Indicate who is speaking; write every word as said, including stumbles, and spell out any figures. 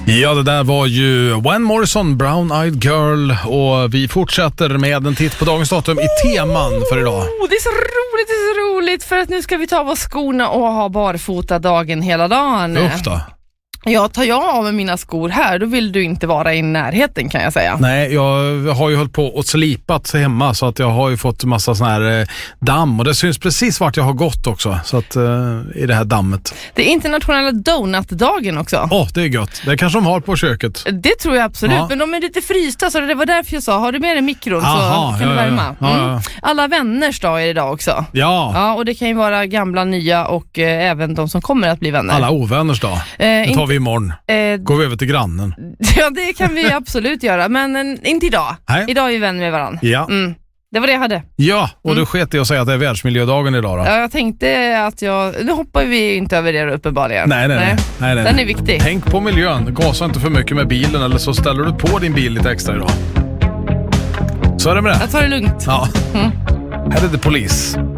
Speaker 1: Ja, det där var ju Van Morrison, Brown Eyed Girl, och vi fortsätter med en titt på dagens datum i teman för idag.
Speaker 2: Oh, det är så roligt, det är så roligt för att nu ska vi ta av oss skorna och ha barfota dagen hela dagen.
Speaker 1: Usch då.
Speaker 2: Ja, tar jag av med mina skor här, då vill du inte vara i närheten, kan jag säga.
Speaker 1: Nej, jag har ju hållit på och slipat hemma så att jag har ju fått massa sån här eh, damm, och det syns precis vart jag har gått också, så att eh, i det här dammet.
Speaker 2: Det är internationella donutdagen också.
Speaker 1: Åh, oh, det är gött. Det kanske de har på köket.
Speaker 2: Det tror jag absolut,
Speaker 1: Ja.
Speaker 2: men de är lite frysta, så det var därför jag sa, har du med dig mikron
Speaker 1: Aha,
Speaker 2: så kan
Speaker 1: ja,
Speaker 2: du värma.
Speaker 1: ja, ja.
Speaker 2: Mm. Alla vänners dag är idag också.
Speaker 1: Ja.
Speaker 2: Ja, och det kan ju vara gamla, nya och eh, även de som kommer att bli vänner.
Speaker 1: Alla ovänners dag.
Speaker 2: Eh,
Speaker 1: Det tar
Speaker 2: inte,
Speaker 1: vi imorgon.
Speaker 2: eh,
Speaker 1: Går vi över till grannen.
Speaker 2: Ja, det kan vi absolut göra, men eh, inte idag.
Speaker 1: Nej.
Speaker 2: Idag är vi vänner med varandra.
Speaker 1: Ja.
Speaker 2: Mm. Det var det jag hade.
Speaker 1: Ja, och
Speaker 2: Mm.
Speaker 1: du sket i att säga att det är världsmiljödagen idag då.
Speaker 2: Ja, jag tänkte att jag... Nu hoppar vi inte över det uppenbarligen.
Speaker 1: Nej, nej, nej. nej, nej.
Speaker 2: Den är viktig.
Speaker 1: Tänk på miljön. Gasa inte för mycket med bilen, eller så ställer du på din bil lite extra idag. Så är det med det.
Speaker 2: Jag tar det lugnt.
Speaker 1: Ja.
Speaker 2: Mm.
Speaker 1: Här är det polis.